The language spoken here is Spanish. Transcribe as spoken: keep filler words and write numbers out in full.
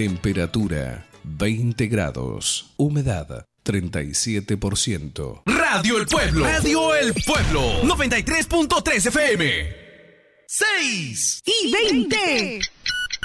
Temperatura veinte grados. Humedad treinta y siete por ciento. Radio El Pueblo. Radio El Pueblo. noventa y tres punto tres F M. seis y veinte.